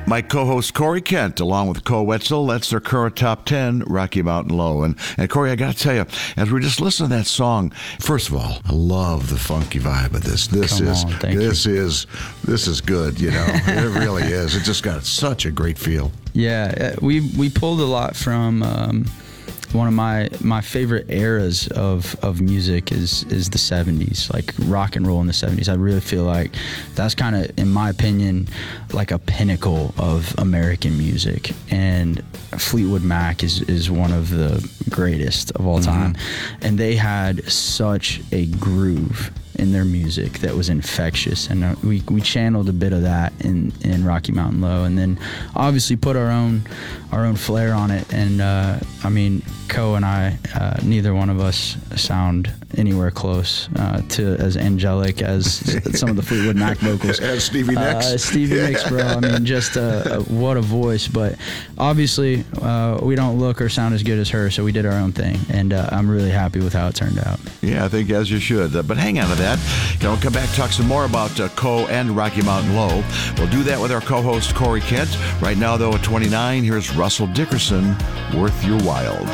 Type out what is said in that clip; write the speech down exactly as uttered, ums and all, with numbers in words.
My co-host Corey Kent, along with Co Wetzel, that's their current top ten, Rocky Mountain Low. And, and Corey, I got to tell you, as we just listened to that song, first of all, I love the funky vibe of this. This Come is on, thank this you. is this is good. You know, it really is. It just got such a great feel. Yeah, we we pulled a lot from. Um, One of my, my favorite eras of, of music is is the seventies, like rock and roll in the seventies. I really feel like that's kind of, in my opinion, like a pinnacle of American music. And Fleetwood Mac is, is one of the greatest of all time. Mm-hmm. And they had such a groove in their music that was infectious, and uh, we we channeled a bit of that in, in Rocky Mountain Low, and then obviously put our own our own flair on it. And uh, I mean, Co and I, uh, neither one of us sound anywhere close uh, to as angelic as some of the Fleetwood Mac vocals. As Stevie Nicks. Uh, Stevie yeah. Nicks, bro. I mean, just uh, what a voice. But obviously, uh, we don't look or sound as good as her, so we did our own thing, and uh, I'm really happy with how it turned out. Yeah, I think as you should. Uh, but hang on to that. You know, come back and talk some more about uh, Co and Rocky Mountain Low. We'll do that with our co-host Corey Kent. Right now, though, at twenty-nine, here's Russell Dickerson, Worth Your While.